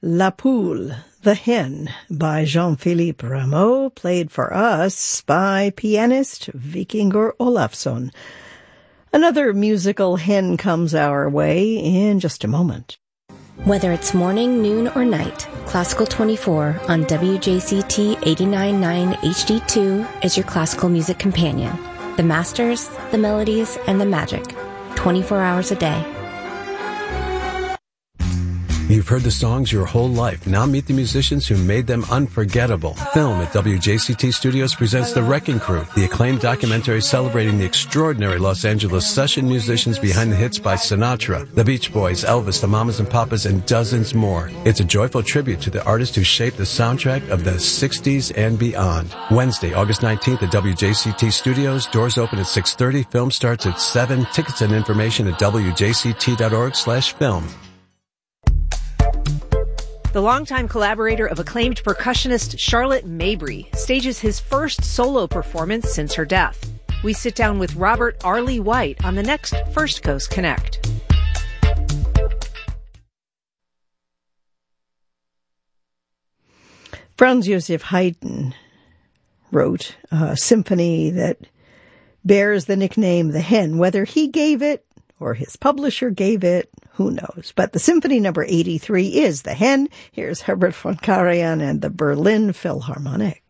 La Poule, The Hen, by Jean-Philippe Rameau, played for us by pianist Vikingur Olafsson. Another musical hen comes our way in just a moment. Whether it's morning, noon, or night, Classical 24 on WJCT 89.9 HD2 is your classical music companion. The masters, the melodies, and the magic. 24 hours a day. You've heard the songs your whole life. Now meet the musicians who made them unforgettable. Film at WJCT Studios presents The Wrecking Crew, the acclaimed documentary celebrating the extraordinary Los Angeles session musicians behind the hits by Sinatra, the Beach Boys, Elvis, the Mamas and Papas, and dozens more. It's a joyful tribute to the artists who shaped the soundtrack of the 60s and beyond. Wednesday, August 19th at WJCT Studios. Doors open at 6:30. Film starts at 7. Tickets and information at wjct.org/film. The longtime collaborator of acclaimed percussionist Charlotte Mabry stages his first solo performance since her death. We sit down with Robert Arlie White on the next First Coast Connect. Franz Josef Haydn wrote a symphony that bears the nickname The Hen. Whether he gave it or his publisher gave it, who knows? But the Symphony number 83 is The Hen. Here's Herbert von Karajan and the Berlin Philharmonic.